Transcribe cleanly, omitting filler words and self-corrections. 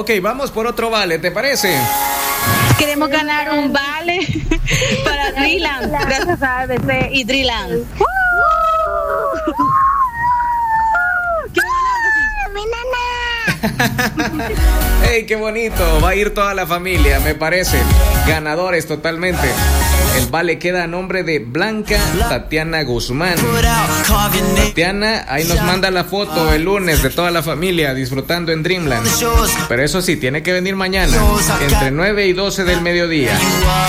Ok, vamos por otro vale, ¿te parece? Queremos ganar un vale para Dreamland, gracias a ABC y Dreamland. ¡Ey, qué bonito! Va a ir toda la familia, me parece. Ganadores totalmente. El vale queda a nombre de Blanca Tatiana Guzmán. Tatiana, ahí nos manda la foto el lunes de toda la familia disfrutando en Dreamland. Pero eso sí, tiene que venir mañana, entre 9 y 12 del mediodía.